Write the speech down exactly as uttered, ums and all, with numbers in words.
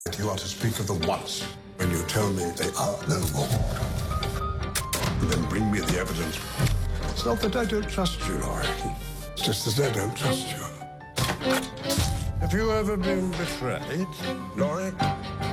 You are to speak of them once, when you tell me they are no more. And then bring me the evidence. It's not that I don't trust you, Laurie. It's just that I don't trust you. Have you ever been betrayed, Laurie?